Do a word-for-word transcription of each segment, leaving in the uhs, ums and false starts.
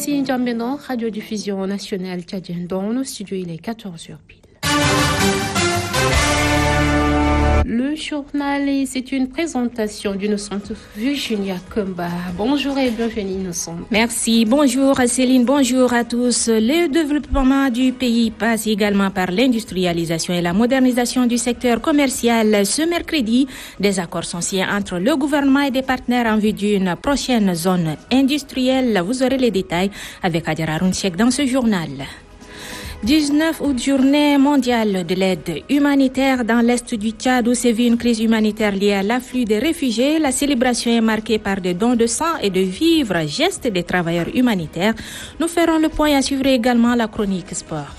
Ici N'Djamena, radiodiffusion nationale tchadienne. Dans nos studios, il est quatorze heures pile. Le journal, c'est une présentation d'Innocente Virginia Kumba. Bonjour et bienvenue Innocente. Merci, bonjour Céline, bonjour à tous. Le développement du pays passe également par l'industrialisation et la modernisation du secteur commercial. Ce mercredi, des accords sont signés entre le gouvernement et des partenaires en vue d'une prochaine zone industrielle. Vous aurez les détails avec Adjara Rounchek dans ce journal. dix-neuf août, journée mondiale de l'aide humanitaire dans l'est du Tchad où sévit une crise humanitaire liée à l'afflux des réfugiés. La célébration est marquée par des dons de sang et de vivres, gestes des travailleurs humanitaires. Nous ferons le point et à suivre également la chronique sport.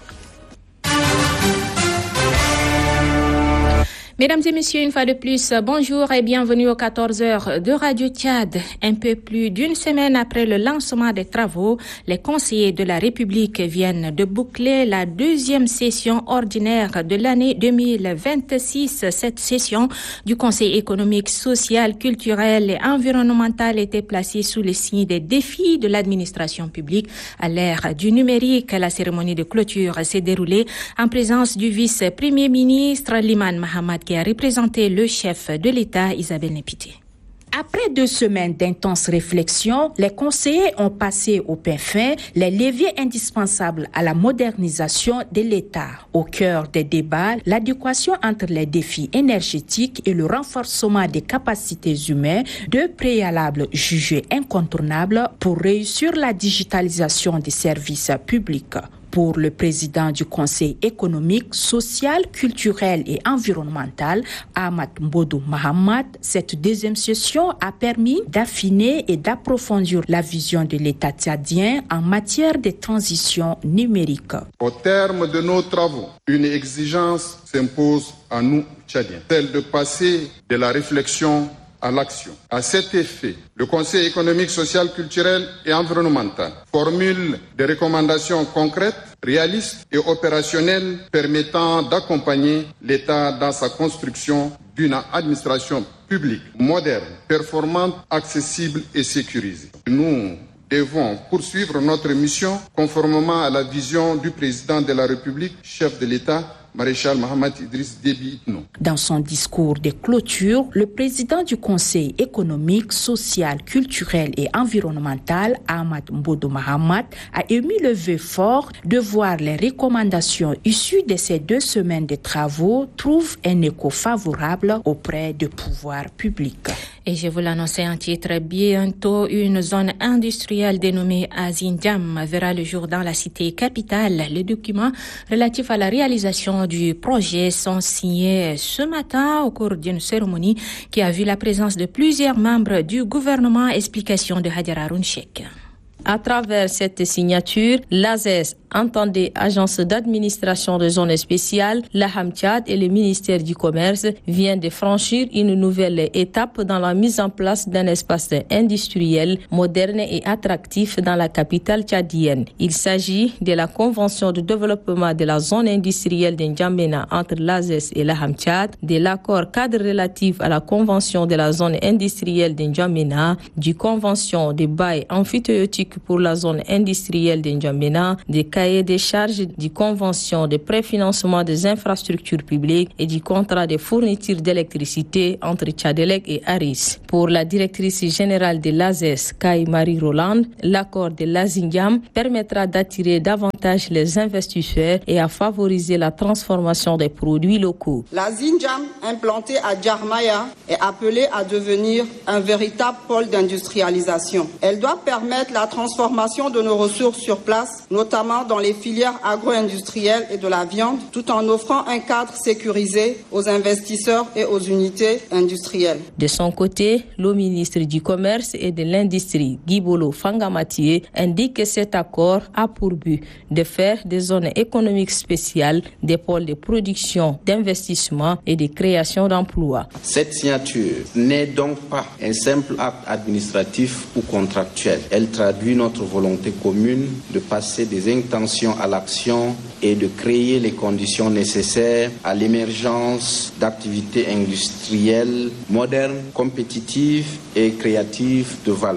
Mesdames et messieurs, une fois de plus, bonjour et bienvenue aux quatorze heures de Radio Tchad. Un peu plus d'une semaine après le lancement des travaux, les conseillers de la République viennent de boucler la deuxième session ordinaire de l'année deux mille vingt-six. Cette session du Conseil économique, social, culturel et environnemental était placée sous le signe des défis de l'administration publique. À l'ère du numérique, la cérémonie de clôture s'est déroulée en présence du vice-premier ministre Liman Mahamad qui a représenté le chef de l'État, Isabelle Népité. Après deux semaines d'intenses réflexions, les conseillers ont passé au pain fin les leviers indispensables à la modernisation de l'État. Au cœur des débats, l'adéquation entre les défis énergétiques et le renforcement des capacités humaines, deux préalables jugés incontournables pour réussir la digitalisation des services publics. Pour le président du Conseil économique, social, culturel et environnemental, Ahmad Mbodou Mahamad, cette deuxième session a permis d'affiner et d'approfondir la vision de l'État tchadien en matière de transition numérique. Au terme de nos travaux, une exigence s'impose à nous, Tchadiens, celle de passer de la réflexion à l'action. À cet effet, le Conseil économique, social, culturel et environnemental formule des recommandations concrètes, réalistes et opérationnelles permettant d'accompagner l'État dans sa construction d'une administration publique moderne, performante, accessible et sécurisée. Nous devons poursuivre notre mission conformément à la vision du président de la République, chef de l'État, Maréchal Mohamed Idriss Déby Itno. Dans son discours de clôture, le président du Conseil économique, social, culturel et environnemental, Ahmad Mbodou Mahamad, a émis le vœu fort de voir les recommandations issues de ces deux semaines de travaux trouvent un écho favorable auprès du pouvoir public. Et je vous l'annonçais en titre, bientôt une zone industrielle dénommée Azindjam verra le jour dans la cité capitale. Les documents relatifs à la réalisation du projet sont signés ce matin au cours d'une cérémonie qui a vu la présence de plusieurs membres du gouvernement. Explication de Hadjara Rounchek. À travers cette signature, l'A Z E S, entendez Agence d'administration de zones spéciales, la Hamtchad et le ministère du Commerce viennent de franchir une nouvelle étape dans la mise en place d'un espace industriel moderne et attractif dans la capitale tchadienne. Il s'agit de la convention de développement de la zone industrielle de N'Djamena entre l'A Z E S et la Hamtchad, de l'accord cadre relatif à la convention de la zone industrielle de N'Djamena, du convention de bail amphithéotique pour la zone industrielle de N'Djamena, des cahiers des charges, du convention de préfinancement des infrastructures publiques et du contrat de fourniture d'électricité entre Tchadelec et Aris. Pour la directrice générale de l'A Z E S, Kai Marie Roland, l'accord de l'Azindjam permettra d'attirer davantage les investisseurs et à favoriser la transformation des produits locaux. L'Azindjam, implantée à Djarmaya, est appelée à devenir un véritable pôle d'industrialisation. Elle doit permettre la transformation de nos ressources sur place, notamment dans les filières agro-industrielles et de la viande, tout en offrant un cadre sécurisé aux investisseurs et aux unités industrielles. De son côté, le ministre du Commerce et de l'Industrie, Guibolo Fangamatié, indique que cet accord a pour but de faire des zones économiques spéciales des pôles de production, d'investissement et de création d'emplois. Cette signature n'est donc pas un simple acte administratif ou contractuel. Elle traduit notre volonté commune de passer des intentions à l'action et de créer les conditions nécessaires à l'émergence d'activités industrielles modernes, compétitives et créatives de valeur.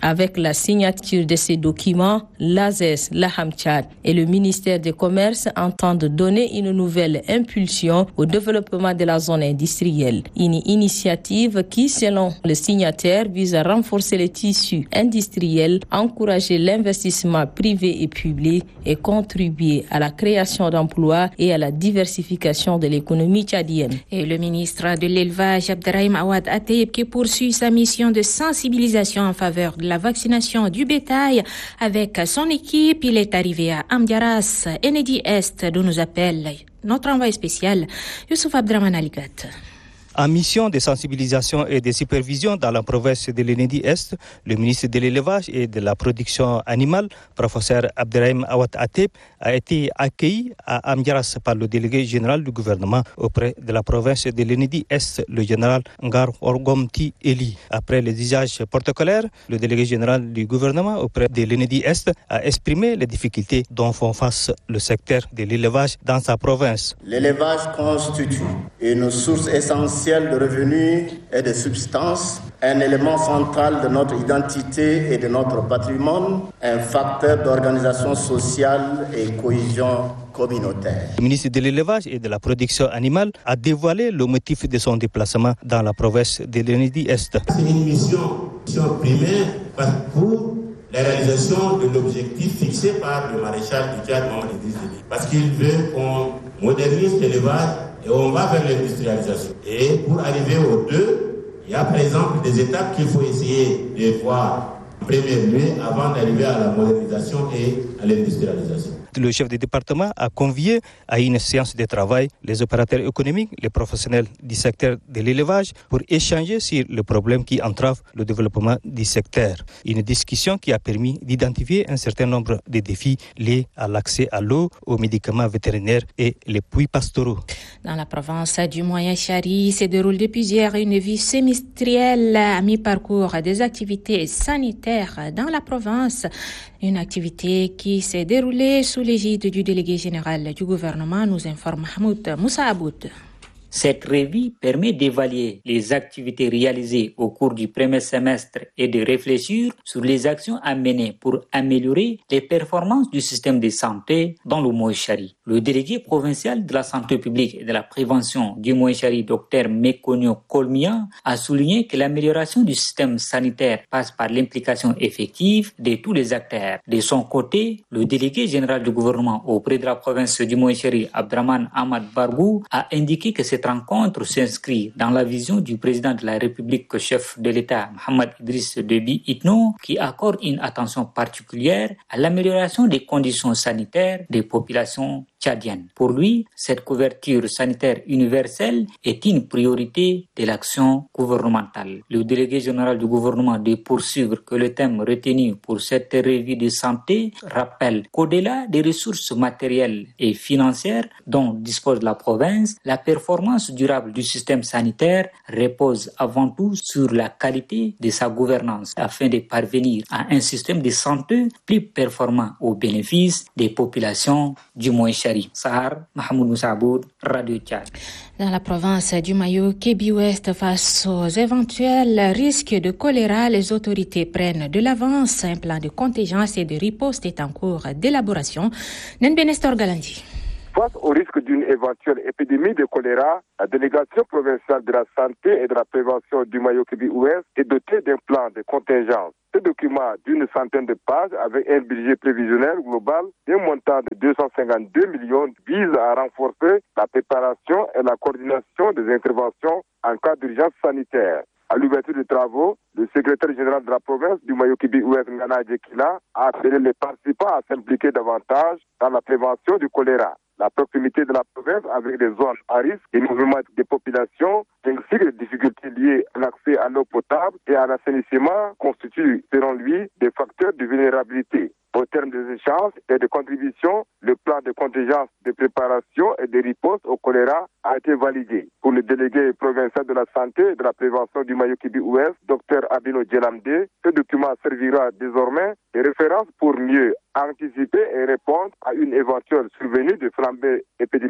Avec la signature de ces documents, l'A Z E S, la Hamtchad et le ministère du Commerce entendent donner une nouvelle impulsion au développement de la zone industrielle. Une initiative qui, selon le signataire, vise à renforcer les tissus industriels, encourager l'investissement privé et public et contribuer à la création d'emplois et à la diversification de l'économie tchadienne. Et le ministre de l'Élevage, Abderrahim Awad Ateb, qui poursuit sa mission de sensibilisation en faveur de la vaccination du bétail avec son équipe, il est arrivé à Amdiaras, Enedi Est, d'où nous appelle notre envoyé spécial, Youssouf Abdraman Aligat. En mission de sensibilisation et de supervision dans la province de l'Enedi Est, le ministre de l'Élevage et de la Production animale, professeur Abderrahim Awad Ateb, a été accueilli à Amdiaras par le délégué général du gouvernement auprès de la province de l'Enedi Est, le général Ngar Orgomti Eli. Après les usages protocolaires, le délégué général du gouvernement auprès de l'Enedi Est a exprimé les difficultés dont font face le secteur de l'élevage dans sa province. L'élevage constitue une source essentielle de revenus et de substances, un élément central de notre identité et de notre patrimoine, un facteur d'organisation sociale et cohésion communautaire. Le ministre de l'Élevage et de la Production animale a dévoilé le motif de son déplacement dans la province de l'Enedi Est. C'est une mission, mission primaire pour la réalisation de l'objectif fixé par le maréchal du Tchad, Mohamed Idriss Déby, parce qu'il veut qu'on modernise l'élevage et on va vers l'industrialisation. Et pour arriver aux deux, il y a par exemple des étapes qu'il faut essayer de voir en premier lieu avant d'arriver à la modernisation et à l'industrialisation. Le chef du département a convié à une séance de travail les opérateurs économiques, les professionnels du secteur de l'élevage pour échanger sur les problèmes qui entravent le développement du secteur. Une discussion qui a permis d'identifier un certain nombre de défis liés à l'accès à l'eau, aux médicaments vétérinaires et les puits pastoraux. Dans la province du Moyen-Chari, se déroule depuis hier une vie semestrielle à mi-parcours des activités sanitaires dans la province. Une activité qui s'est déroulée sous l'égide du délégué général du gouvernement, nous informe Mahmoud Moussa Aboud. Cette revue permet d'évaluer les activités réalisées au cours du premier semestre et de réfléchir sur les actions à mener pour améliorer les performances du système de santé dans le Moyen-Chari. Le délégué provincial de la santé publique et de la prévention du Moyen-Chari, Dr Mekonio Kolmia, a souligné que l'amélioration du système sanitaire passe par l'implication effective de tous les acteurs. De son côté, le délégué général du gouvernement auprès de la province du Moyen-Chari, Abdraman Ahmad Bargou, a indiqué que cette rencontre s'inscrit dans la vision du président de la République, chef de l'État, Mohamed Idriss Déby Itno, qui accorde une attention particulière à l'amélioration des conditions sanitaires des populations tchadiennes. Pour lui, cette couverture sanitaire universelle est une priorité de l'action gouvernementale. Le délégué général du gouvernement de poursuivre que le thème retenu pour cette revue de santé rappelle qu'au-delà des ressources matérielles et financières dont dispose la province, la performance durable du système sanitaire repose avant tout sur la qualité de sa gouvernance afin de parvenir à un système de santé plus performant au bénéfice des populations du Moyen-Chari. Sahar, Mahmoud Moussaboud, Radio Tchad. Dans la province du Mayo, Kébi-Ouest, face aux éventuels risques de choléra, les autorités prennent de l'avance. Un plan de contingence et de riposte est en cours d'élaboration. Nenbenestor Galandi. Face au risque d'une éventuelle épidémie de choléra, la délégation provinciale de la santé et de la prévention du Mayo-Kébi-Ouest est dotée d'un plan de contingence. Ce document d'une centaine de pages avec un budget prévisionnel global d'un montant de deux cent cinquante-deux millions vise à renforcer la préparation et la coordination des interventions en cas d'urgence sanitaire. À l'ouverture des travaux, le secrétaire général de la province du Mayo-Kébi-Ouest, Ngana Djekila, a appelé les participants à s'impliquer davantage dans la prévention du choléra. La proximité de la province avec des zones à risque et mouvements des populations, ainsi que les difficultés liées à l'accès à l'eau potable et à l'assainissement constituent, selon lui, des facteurs de vulnérabilité. Au terme des échanges et des contributions, le plan de contingence de préparation et de riposte au choléra a été validé. Pour le délégué provincial de la santé et de la prévention du Mayo-Kébi-Ouest, Dr Abino Djelamde, ce document servira désormais de référence pour mieux anticiper et répondre à une éventuelle survenue de flambée épidémique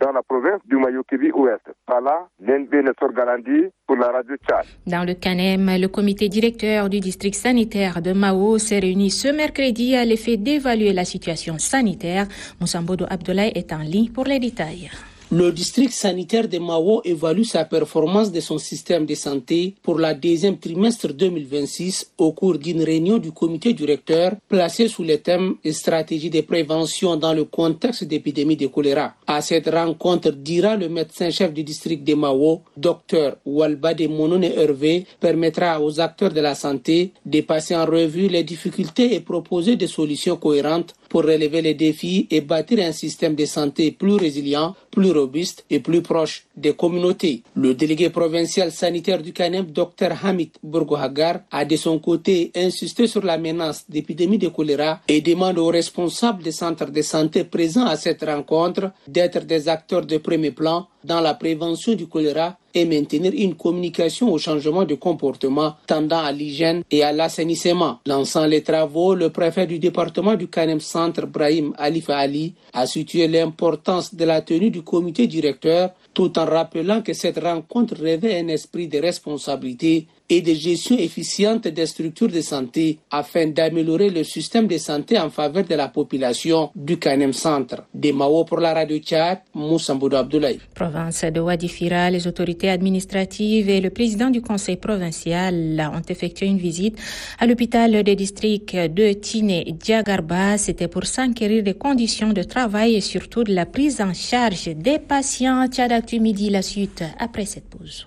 dans la province du Mayo-Kébi-Ouest. Voilà, Nessor Galandi pour la radio Tchad. Dans le Canem, le comité directeur du district sanitaire de Mao s'est réuni ce mercredi à l'effet d'évaluer la situation sanitaire. Moussambodo Abdoulaye est en ligne pour les détails. Le district sanitaire de Mao évalue sa performance de son système de santé pour la deuxième trimestre deux mille vingt-six au cours d'une réunion du comité directeur placée sous le thème « Stratégie de prévention dans le contexte d'épidémie de choléra ». À cette rencontre, dira le médecin-chef du district de Mao, Dr Walbade Monone Hervé, permettra aux acteurs de la santé de passer en revue les difficultés et proposer des solutions cohérentes pour relever les défis et bâtir un système de santé plus résilient, plus robuste et plus proche des communautés. Le délégué provincial sanitaire du Canem, Dr Hamid Bourgohagar, a de son côté insisté sur la menace d'épidémie de choléra et demande aux responsables des centres de santé présents à cette rencontre d'être des acteurs de premier plan dans la prévention du choléra et maintenir une communication au changement de comportement tendant à l'hygiène et à l'assainissement. Lançant les travaux, le préfet du département du Canem Centre, Brahim Alifa Ali, a situé l'importance de la tenue du comité directeur tout en rappelant que cette rencontre revêt un esprit de responsabilité et de gestion efficiente des structures de santé afin d'améliorer le système de santé en faveur de la population du Canem Centre. De Mao pour la radio Tchad, Moussamboudou Abdoulaye. Province de Wadifira, les autorités administratives et le président du conseil provincial ont effectué une visite à l'hôpital des districts de Tiné Diagarba. C'était pour s'enquérir des conditions de travail et surtout de la prise en charge des patients. Tchad Actu Midi, la suite après cette pause.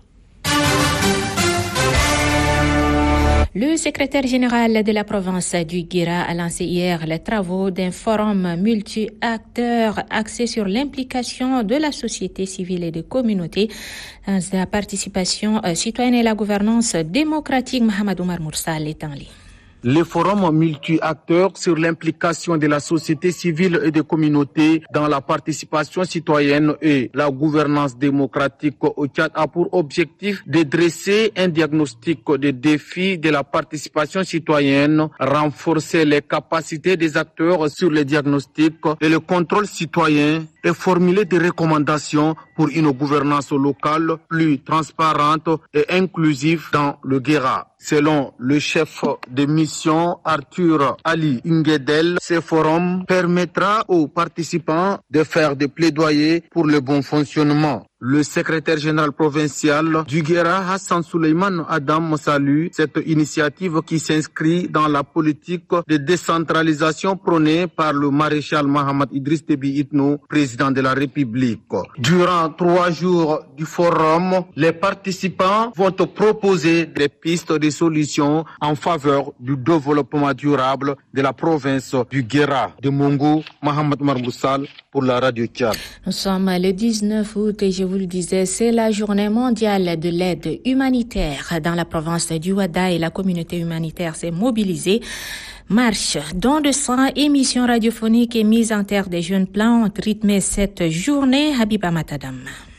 Le secrétaire général de la province du Guira a lancé hier les travaux d'un forum multi-acteurs axé sur l'implication de la société civile et des communautés dans la participation citoyenne et la gouvernance démocratique. Mohamed Omar Moursal est en ligne. Le forum multi-acteurs sur l'implication de la société civile et des communautés dans la participation citoyenne et la gouvernance démocratique au Tchad a pour objectif de dresser un diagnostic des défis de la participation citoyenne, renforcer les capacités des acteurs sur le diagnostic et le contrôle citoyen et formuler des recommandations pour une gouvernance locale plus transparente et inclusive dans le Guéra. Selon le chef de mission Arthur Ali Ingedel, ce forum permettra aux participants de faire des plaidoyers pour le bon fonctionnement. Le secrétaire général provincial du Guéra, Hassan Souleyman Adam, salue cette initiative qui s'inscrit dans la politique de décentralisation prônée par le maréchal Mohamed Idriss Déby Itno, président de la République. Durant trois jours du forum, les participants vont proposer des pistes de solutions en faveur du développement durable de la province du Guéra. De Mongo, Mohamed Marmoussal pour la radio Tchad. Nous sommes le dix-neuf août et je vous le disais, c'est la journée mondiale de l'aide humanitaire dans la province du Ouada et la communauté humanitaire s'est mobilisée. Marche, don de sang, émission radiophonique et mise en terre des jeunes plans ont rythmé cette journée. Habiba Matadam.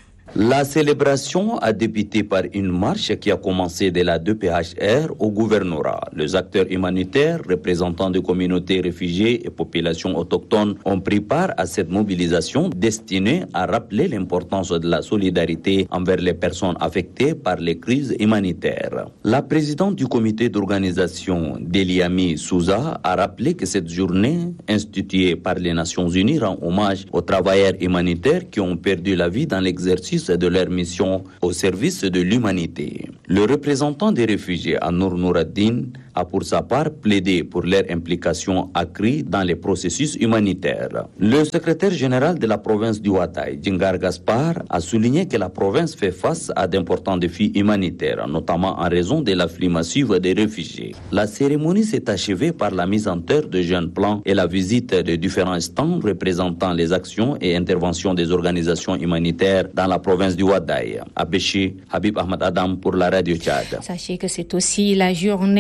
La célébration a débuté par une marche qui a commencé de la deux P H R au gouvernorat. Les acteurs humanitaires, représentants de communautés réfugiées et populations autochtones ont pris part à cette mobilisation destinée à rappeler l'importance de la solidarité envers les personnes affectées par les crises humanitaires. La présidente du comité d'organisation, Deliami Souza, a rappelé que cette journée, instituée par les Nations Unies, rend hommage aux travailleurs humanitaires qui ont perdu la vie dans l'exercice de leur mission au service de l'humanité. Le représentant des réfugiés, Anour Nouraddin, a pour sa part plaidé pour leur implication accrue dans les processus humanitaires. Le secrétaire général de la province du Ouataï, Djingar Gaspar, a souligné que la province fait face à d'importants défis humanitaires, notamment en raison de l'afflux massif des réfugiés. La cérémonie s'est achevée par la mise en terre de jeunes plans et la visite de différents stands représentant les actions et interventions des organisations humanitaires dans la province du Ouataï. À Béchi, Habib Ahmed Adam pour la radio Tchad. Sachez que c'est aussi la journée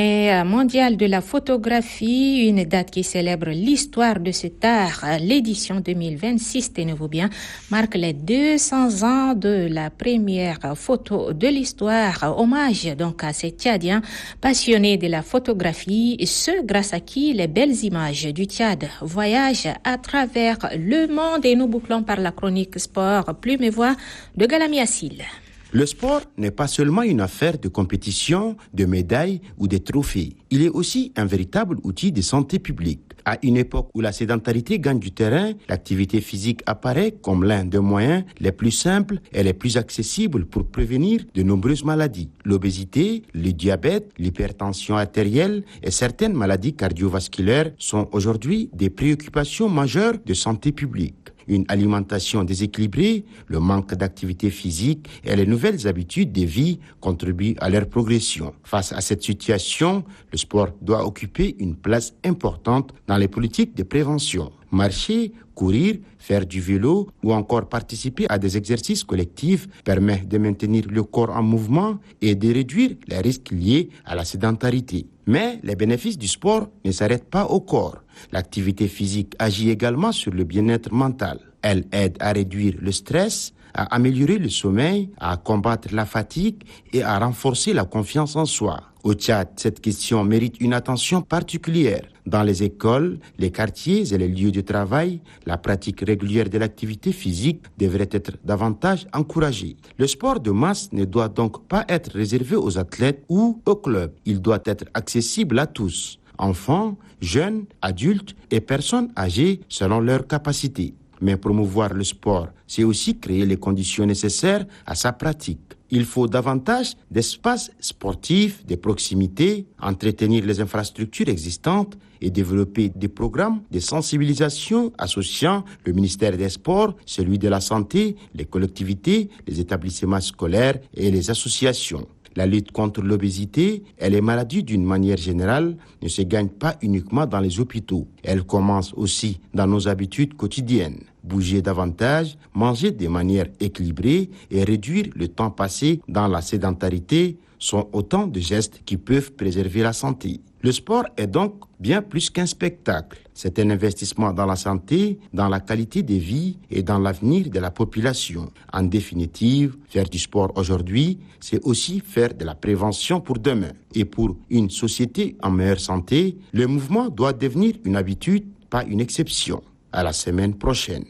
mondiale de la photographie, une date qui célèbre l'histoire de cet art. L'édition deux mille vingt-six, tenez-vous bien, marque les deux cents ans de la première photo de l'histoire. Hommage donc à ces Tchadiens passionnés de la photographie, et ce grâce à qui les belles images du Tchad voyagent à travers le monde. Et nous bouclons par la chronique sport, plume et voix de Galami Assil. Le sport n'est pas seulement une affaire de compétition, de médailles ou de trophées. Il est aussi un véritable outil de santé publique. À une époque où la sédentarité gagne du terrain, l'activité physique apparaît comme l'un des moyens les plus simples et les plus accessibles pour prévenir de nombreuses maladies. L'obésité, le diabète, l'hypertension artérielle et certaines maladies cardiovasculaires sont aujourd'hui des préoccupations majeures de santé publique. Une alimentation déséquilibrée, le manque d'activité physique et les nouvelles habitudes de vie contribuent à leur progression. Face à cette situation, le sport doit occuper une place importante dans les politiques de prévention. Marcher, courir, faire du vélo ou encore participer à des exercices collectifs permet de maintenir le corps en mouvement et de réduire les risques liés à la sédentarité. Mais les bénéfices du sport ne s'arrêtent pas au corps. L'activité physique agit également sur le bien-être mental. Elle aide à réduire le stress, à améliorer le sommeil, à combattre la fatigue et à renforcer la confiance en soi. Au Tchad, cette question mérite une attention particulière. Dans les écoles, les quartiers et les lieux de travail, la pratique régulière de l'activité physique devrait être davantage encouragée. Le sport de masse ne doit donc pas être réservé aux athlètes ou aux clubs. Il doit être accessible à tous, enfants, jeunes, adultes et personnes âgées selon leurs capacités. Mais promouvoir le sport, c'est aussi créer les conditions nécessaires à sa pratique. Il faut davantage d'espaces sportifs, de proximité, entretenir les infrastructures existantes et développer des programmes de sensibilisation associant le ministère des Sports, celui de la Santé, les collectivités, les établissements scolaires et les associations. La lutte contre l'obésité et les maladies d'une manière générale ne se gagne pas uniquement dans les hôpitaux. Elle commence aussi dans nos habitudes quotidiennes. Bouger davantage, manger de manière équilibrée et réduire le temps passé dans la sédentarité sont autant de gestes qui peuvent préserver la santé. Le sport est donc bien plus qu'un spectacle. C'est un investissement dans la santé, dans la qualité de vie et dans l'avenir de la population. En définitive, faire du sport aujourd'hui, c'est aussi faire de la prévention pour demain. Et pour une société en meilleure santé, le mouvement doit devenir une habitude, pas une exception. À la semaine prochaine.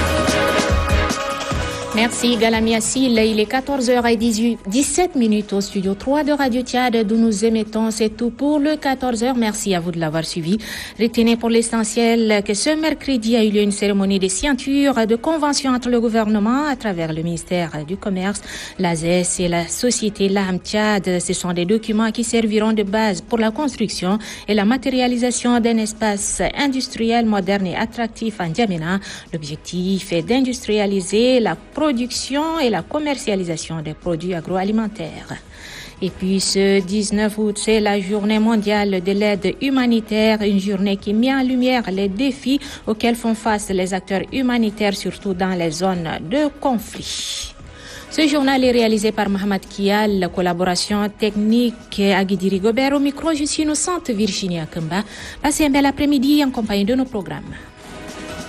Merci Galami Assil. Il est quatorze heures dix-sept minutes au studio trois de Radio Tchad d'où nous émettons. C'est tout pour le quatorze heures. Merci à vous de l'avoir suivi. Retenez pour l'essentiel que ce mercredi a eu lieu une cérémonie de signature de convention entre le gouvernement à travers le ministère du Commerce, l'A S E S et la société Laham Tchad. Ce sont des documents qui serviront de base pour la construction et la matérialisation d'un espace industriel moderne et attractif en N'Djamena. L'objectif est d'industrialiser la production et la commercialisation des produits agroalimentaires. Et puis ce dix-neuf août, c'est la journée mondiale de l'aide humanitaire, une journée qui met en lumière les défis auxquels font face les acteurs humanitaires, surtout dans les zones de conflit. Ce journal est réalisé par Mohamed Kial, la collaboration technique à Guidiri Gobert. Au micro, je suis innocente Virginia Kemba. Passez un bel après-midi en compagnie de nos programmes.